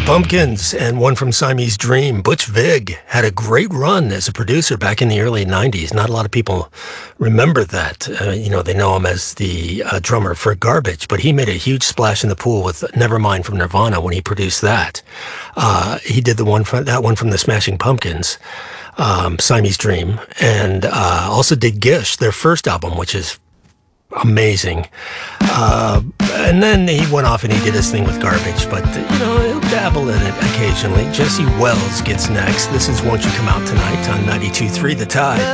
Pumpkins and one from Siamese Dream. Butch Vig had a great run as a producer back in the early 90s. Not a lot of people remember that. They know him as the drummer for Garbage, but he made a huge splash in the pool with Nevermind from Nirvana when he produced that. He did that one from the Smashing Pumpkins, Siamese Dream, and also did Gish, their first album, which is amazing. And then he went off and he did his thing with Garbage, but he'll dabble in it occasionally. Jesse Wells gets next. This is Won't You Come Out Tonight on 92.3 The Tide.